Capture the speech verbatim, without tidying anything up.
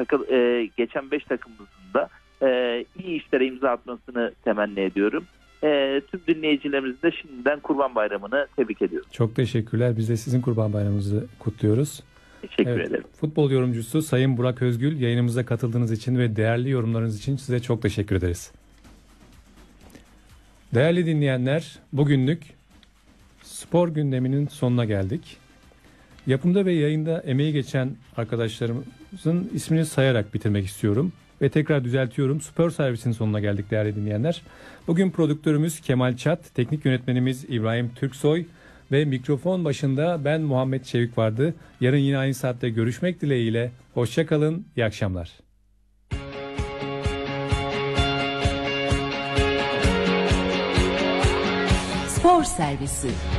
takı, e, geçen beş takımımızın da e, iyi işlere imza atmasını temenni ediyorum. E, tüm dinleyicilerimizi de şimdiden Kurban Bayramı'nı tebrik ediyorum. Çok teşekkürler. Biz de sizin Kurban Bayramınızı kutluyoruz. Teşekkür evet, ederim. Futbol yorumcusu Sayın Burak Özgül, yayınımıza katıldığınız için ve değerli yorumlarınız için size çok teşekkür ederiz. Değerli dinleyenler, bugünlük spor gündeminin sonuna geldik. Yapımda ve yayında emeği geçen arkadaşlarımızın ismini sayarak bitirmek istiyorum. Ve tekrar düzeltiyorum. Spor Servis'in sonuna geldik değerli dinleyenler. Bugün prodüktörümüz Kemal Çat, teknik yönetmenimiz İbrahim Türksoy ve mikrofon başında ben Muhammed Çevik vardı. Yarın yine aynı saatte görüşmek dileğiyle. Hoşça kalın, iyi akşamlar. Spor Servisi.